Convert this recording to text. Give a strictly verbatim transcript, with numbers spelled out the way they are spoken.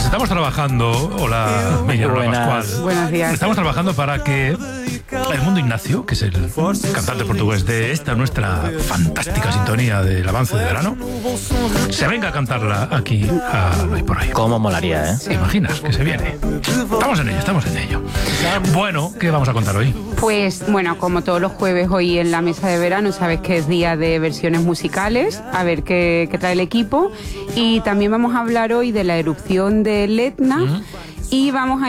estamos trabajando. Hola, Miguel Pascual. Buenos días. Estamos trabajando para que Edmundo Ignacio, que es el cantante portugués de esta nuestra fantástica sintonía del avance de verano, se venga a cantarla aquí a Lo y por ahí. ¿Cómo molaría, eh? ¿Te imaginas que se viene? Estamos en ello, estamos en ello. Bueno, ¿qué vamos a contar hoy? Pues bueno, como todos los jueves hoy en la mesa de verano, sabes que es día de versiones musicales, a ver qué, qué trae el equipo. Y también vamos a hablar hoy de la erupción del Etna. Uh-huh. Y vamos a